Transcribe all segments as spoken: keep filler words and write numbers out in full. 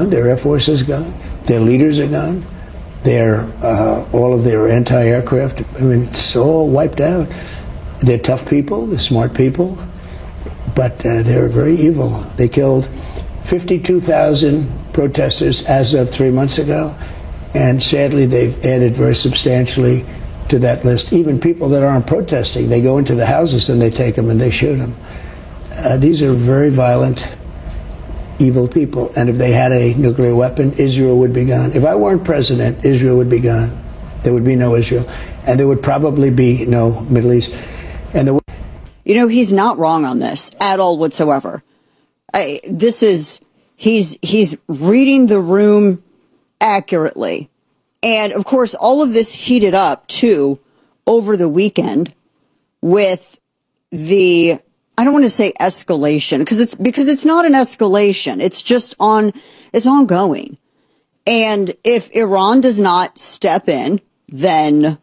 gone. Their Air Force is gone. Their leaders are gone. Their, uh, all of their anti-aircraft, I mean, it's all wiped out. They're tough people. They're smart people. But uh, they're very evil. They killed fifty-two thousand protesters as of three months ago. And sadly, they've added very substantially to that list. Even people that aren't protesting, they go into the houses and they take them and they shoot them. Uh, these are very violent, evil people. And if they had a nuclear weapon, Israel would be gone. If I weren't president, Israel would be gone. There would be no Israel. And there would probably be no Middle East. And there You know, he's not wrong on this at all whatsoever. I, this is, he's, he's reading the room accurately. And of course, all of this heated up too over the weekend with the, I don't want to say escalation because it's, because it's not an escalation. It's just on, it's ongoing. And if Iran does not step in, then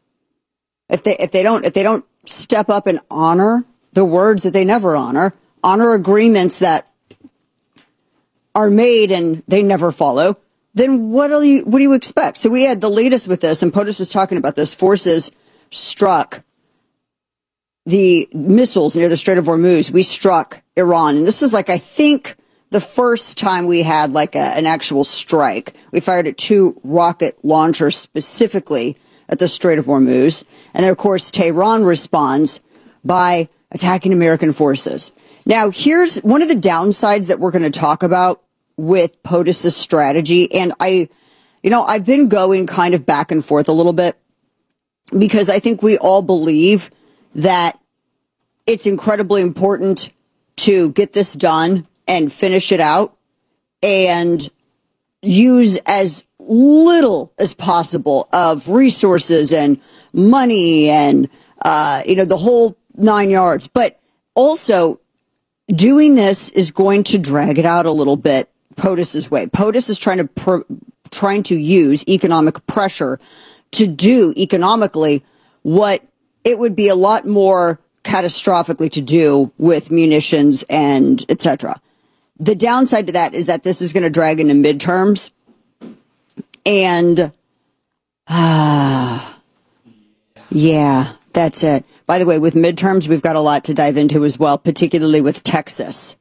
if they, if they don't, if they don't step up and honor the words that they never honor, honor agreements that are made and they never follow, then what do you, what do you expect? So we had the latest with this, and POTUS was talking about this. Forces struck the missiles near the Strait of Hormuz. We struck Iran. And this is like, I think, the first time we had like a, an actual strike. We fired at two rocket launchers specifically at the Strait of Hormuz. And then, of course, Tehran responds by attacking American forces. Now, here's one of the downsides that we're going to talk about with POTUS's strategy. And I, you know, I've been going kind of back and forth a little bit because I think we all believe that it's incredibly important to get this done and finish it out and use as little as possible of resources and money and, uh, you know, the whole nine yards. But also doing this is going to drag it out a little bit POTUS's way. POTUS is trying to pr- trying to use economic pressure to do economically what it would be a lot more catastrophically to do with munitions and et cetera. The downside to that is that this is going to drag into midterms. And, ah, uh, yeah, that's it. By the way, with midterms, we've got a lot to dive into as well, particularly with Texas.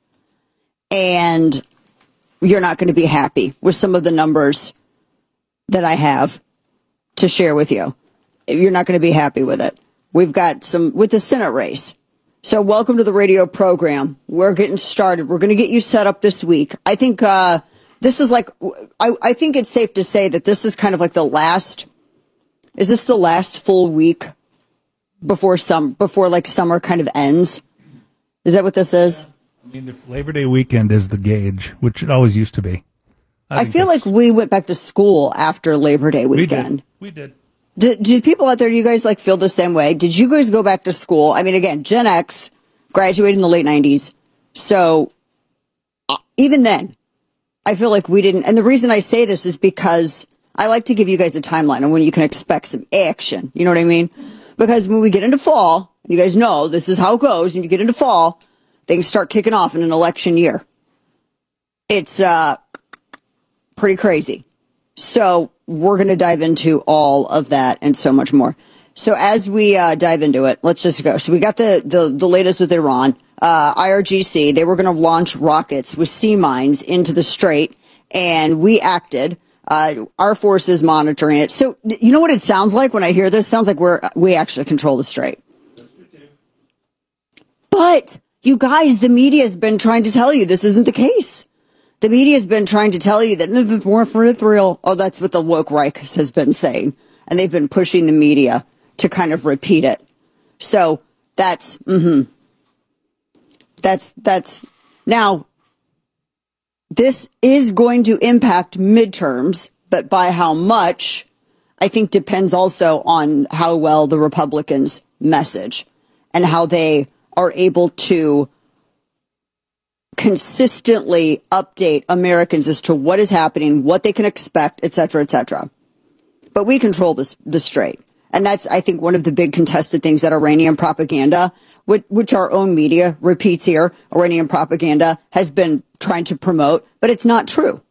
And you're not going to be happy with some of the numbers that I have to share with you. You're not going to be happy with it. We've got some with the Senate race. So welcome to the radio program. We're getting started. We're going to get you set up this week. I think uh, this is like, I, I think it's safe to say that this is kind of like the last, is this the last full week before some, before like summer kind of ends? Is that what this is? I mean, if Labor Day weekend is the gauge, which it always used to be. I, I feel like we went back to school after Labor Day weekend. We did. We did. Do, do people out there, do you guys like feel the same way? Did you guys go back to school? I mean, again, Gen X graduated in the late nineties. So uh, even then, I feel like we didn't. And the reason I say this is because I like to give you guys a timeline on when you can expect some action. You know what I mean? Because when we get into fall, you guys know this is how it goes. When you get into fall, things start kicking off in an election year. It's uh, pretty crazy. So we're going to dive into all of that and so much more. So as we uh, dive into it, let's just go. So we got the, the, the latest with Iran. Uh, I R G C, they were going to launch rockets with sea mines into the Strait, and we acted. Uh, our forces monitoring it. So you know what it sounds like when I hear this? It sounds like we're we actually control the Strait. But you guys, the media has been trying to tell you this isn't the case. The media has been trying to tell you that it's more for Israel. Oh, that's what the woke Reich has been saying. And they've been pushing the media to kind of repeat it. So that's, mm-hmm. That's, that's, now, this is going to impact midterms, but by how much, I think depends also on how well the Republicans message and how they are able to consistently update Americans as to what is happening, what they can expect, et cetera, et cetera. But we control this, the Strait. And that's, I think, one of the big contested things that Iranian propaganda, which, which our own media repeats here, Iranian propaganda has been trying to promote, but it's not true.